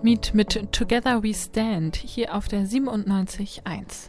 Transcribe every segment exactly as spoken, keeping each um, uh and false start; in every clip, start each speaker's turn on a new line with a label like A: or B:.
A: Meet mit Together We Stand hier auf der siebenundneunzig Komma eins.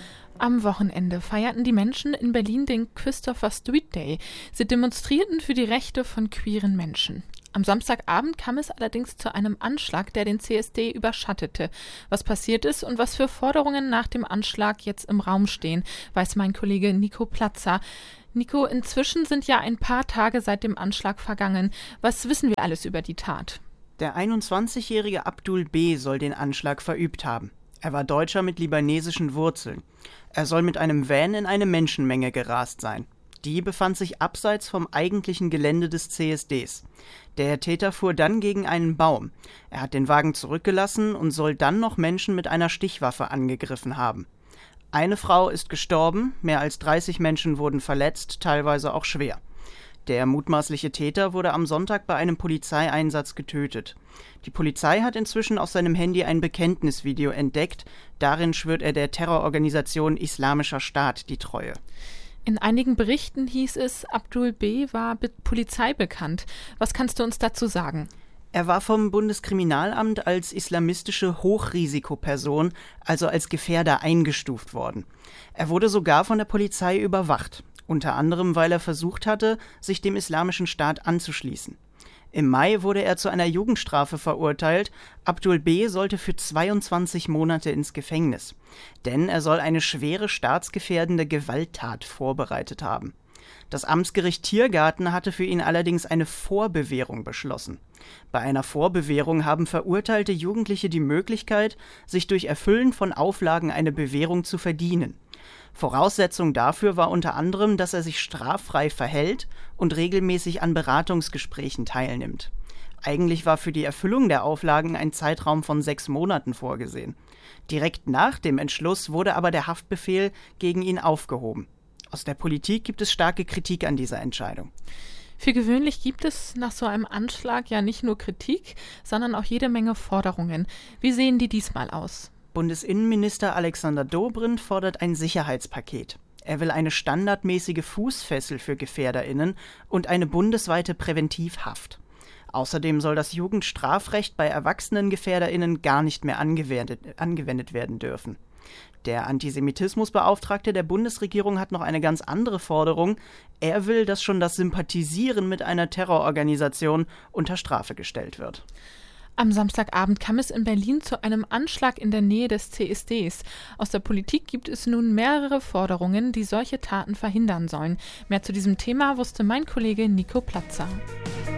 A: Am Wochenende feierten die Menschen in Berlin den Christopher Street Day. Sie demonstrierten für die Rechte von queeren Menschen. Am Samstagabend kam es allerdings zu einem Anschlag, der den C S D überschattete. Was passiert ist und was für Forderungen nach dem Anschlag jetzt im Raum stehen, weiß mein Kollege Nico Platzer. Nico, inzwischen sind ja ein paar Tage seit dem Anschlag vergangen. Was wissen wir alles über die Tat?
B: Der einundzwanzigjährige Abdul B. soll den Anschlag verübt haben. Er war Deutscher mit libanesischen Wurzeln. Er soll mit einem Van in eine Menschenmenge gerast sein. Die befand sich abseits vom eigentlichen Gelände des C S Ds. Der Täter fuhr dann gegen einen Baum. Er hat den Wagen zurückgelassen und soll dann noch Menschen mit einer Stichwaffe angegriffen haben. Eine Frau ist gestorben, mehr als dreißig Menschen wurden verletzt, teilweise auch schwer. Der mutmaßliche Täter wurde am Sonntag bei einem Polizeieinsatz getötet. Die Polizei hat inzwischen auf seinem Handy ein Bekenntnisvideo entdeckt. Darin schwört er der Terrororganisation Islamischer Staat die Treue.
A: In einigen Berichten hieß es, Abdul B. war Be- Polizei bekannt. Was kannst du uns dazu sagen?
B: Er war vom Bundeskriminalamt als islamistische Hochrisikoperson, also als Gefährder, eingestuft worden. Er wurde sogar von der Polizei überwacht. Unter anderem, weil er versucht hatte, sich dem Islamischen Staat anzuschließen. Im Mai wurde er zu einer Jugendstrafe verurteilt. Abdul B. sollte für zweiundzwanzig Monate ins Gefängnis. Denn er soll eine schwere staatsgefährdende Gewalttat vorbereitet haben. Das Amtsgericht Tiergarten hatte für ihn allerdings eine Vorbewährung beschlossen. Bei einer Vorbewährung haben verurteilte Jugendliche die Möglichkeit, sich durch Erfüllen von Auflagen eine Bewährung zu verdienen. Voraussetzung dafür war unter anderem, dass er sich straffrei verhält und regelmäßig an Beratungsgesprächen teilnimmt. Eigentlich war für die Erfüllung der Auflagen ein Zeitraum von sechs Monaten vorgesehen. Direkt nach dem Entschluss wurde aber der Haftbefehl gegen ihn aufgehoben. Aus der Politik gibt es starke Kritik an dieser Entscheidung.
A: Für gewöhnlich gibt es nach so einem Anschlag ja nicht nur Kritik, sondern auch jede Menge Forderungen. Wie sehen die diesmal aus?
B: Bundesinnenminister Alexander Dobrindt fordert ein Sicherheitspaket. Er will eine standardmäßige Fußfessel für GefährderInnen und eine bundesweite Präventivhaft. Außerdem soll das Jugendstrafrecht bei erwachsenen GefährderInnen gar nicht mehr angewendet, angewendet werden dürfen. Der Antisemitismusbeauftragte der Bundesregierung hat noch eine ganz andere Forderung. Er will, dass schon das Sympathisieren mit einer Terrororganisation unter Strafe gestellt wird.
A: Am Samstagabend kam es in Berlin zu einem Anschlag in der Nähe des C S Ds. Aus der Politik gibt es nun mehrere Forderungen, die solche Taten verhindern sollen. Mehr zu diesem Thema wusste mein Kollege Nico Platzer.